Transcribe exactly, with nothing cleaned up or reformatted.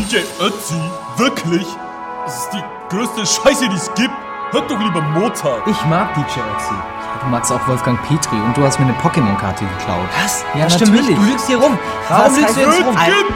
J Ötzi? Wirklich? Das ist die größte Scheiße, die es gibt. Hört doch lieber Mozart. Ich mag D J Ötzi. Ja, du magst auch Wolfgang Petri und du hast mir eine Pokémon-Karte geklaut. Was? Ja, das stimmt natürlich. nicht. Du lügst hier rum. Warum Was lügst heißt du jetzt das? rum? Gib